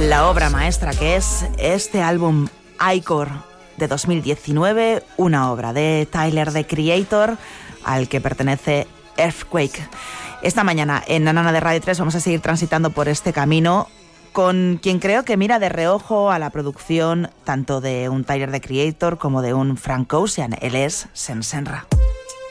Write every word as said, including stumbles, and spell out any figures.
la obra maestra que es este álbum Icor de dos mil diecinueve, una obra de Tyler, the Creator, al que pertenece Earthquake. Esta mañana en Nanana de Radio tres vamos a seguir transitando por este camino con quien creo que mira de reojo a la producción tanto de un Tyler, the Creator como de un Frank Ocean. Él es Sen Senra.